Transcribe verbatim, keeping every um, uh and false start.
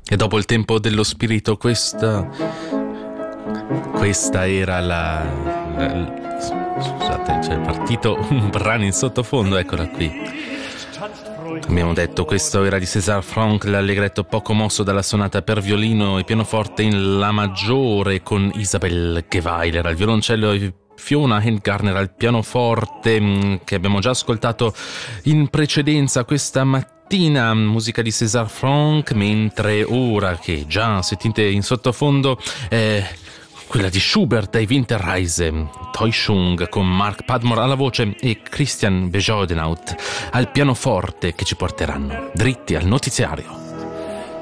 E dopo il tempo dello spirito, questa questa era la, la scusate, c'è partito un brano in sottofondo, eccola qui. Abbiamo detto, questo era di César Franck, l'allegretto poco mosso dalla sonata per violino e pianoforte in La maggiore con Isabelle Geweiler al violoncello e Fiona Handgarner al pianoforte, che abbiamo già ascoltato in precedenza questa mattina. Musica di César Franck, mentre ora che già sentite in sottofondo è quella di Schubert dai Winterreise, Täuschung con Mark Padmore alla voce e Christian Bejodenhout al pianoforte, che ci porteranno dritti al notiziario.